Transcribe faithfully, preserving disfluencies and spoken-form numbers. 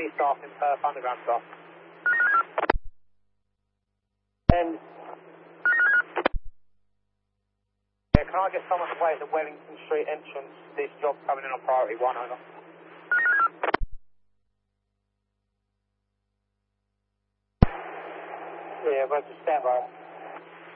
staff in Perth, underground staff. And yeah, can I get someone to wait at the Wellington Street entrance? This job's coming in on priority one, over. Yeah, but stand by.